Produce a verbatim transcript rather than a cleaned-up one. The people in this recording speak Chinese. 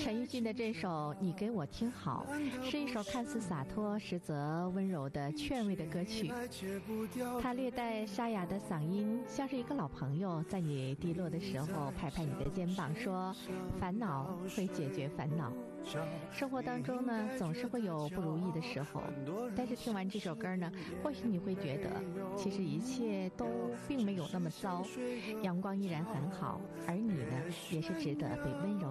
陈奕迅的这首《你给我听好》是一首看似洒脱，实则温柔的劝慰的歌曲。它略带沙哑的嗓音，像是一个老朋友在你低落的时候拍拍你的肩膀，说烦恼会解决烦恼。生活当中呢，总是会有不如意的时候，但是听完这首歌呢，或许你会觉得其实一切都并没有那么糟，阳光依然很好，而你呢也是值得被温柔